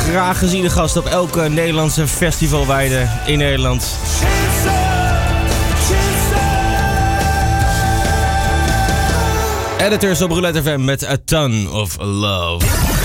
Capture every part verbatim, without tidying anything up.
graag geziene gast op elke Nederlandse festivalweide in Nederland. Editors op Roulette F M met A Ton of Love.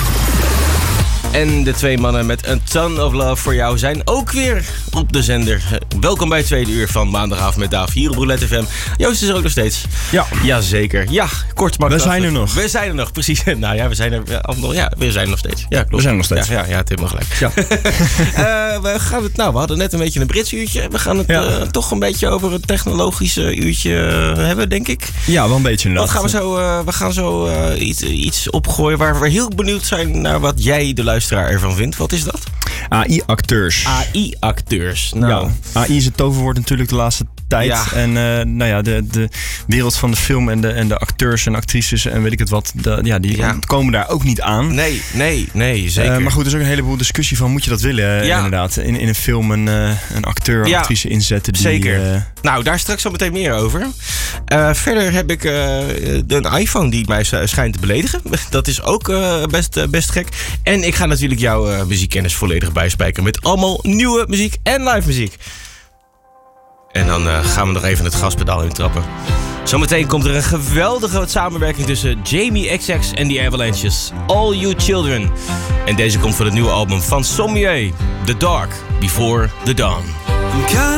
En de twee mannen met A Ton of Love voor jou zijn ook weer op de zender. Welkom bij het tweede uur van Maandagavond met Daaf hier op Roulette F M. Joost is er ook nog steeds. Ja. Jazeker. Ja, kort maar We zijn er nog. We zijn er nog, precies. Nou ja, we zijn er nog. Ja, we zijn er nog steeds. Ja, klopt. We zijn er nog steeds. Ja, ja, ja, het heeft me gelijk. Ja. uh, we gaan het, nou, we hadden net een beetje een Brits uurtje. We gaan het ja. uh, toch een beetje over het technologische uurtje uh, hebben, denk ik. Ja, wel een beetje inderdaad. Gaan we, zo, uh, we gaan zo uh, iets, iets opgooien waar we heel benieuwd zijn naar wat jij, de luisteraar, ervan vindt. Wat is dat? A I-acteurs. A I-acteurs. Nou. Ja, A I is het toverwoord natuurlijk de laatste tijd. Ja. En uh, nou ja, de, de wereld van de film en de, en de acteurs en actrices en weet ik het wat, de, ja, die ja. komen daar ook niet aan. Nee, nee, nee, zeker. Uh, maar goed, er is ook een heleboel discussie van, moet je dat willen ja. inderdaad? In, in een film een, uh, een acteur, ja. actrice inzetten. Die, zeker. Uh, nou, daar straks zo meteen meer over. Uh, verder heb ik uh, een iPhone die mij schijnt te beledigen. Dat is ook uh, best, uh, best gek. En ik ga natuurlijk jouw uh, muziekkennis volledig bijspijken met allemaal nieuwe muziek en live muziek. En dan uh, gaan we nog even het gaspedaal intrappen. Zometeen komt er een geweldige samenwerking tussen Jamie X X en The Avalanches. All You Children. En deze komt van het nieuwe album van Sommier, The Dark Before the Dawn.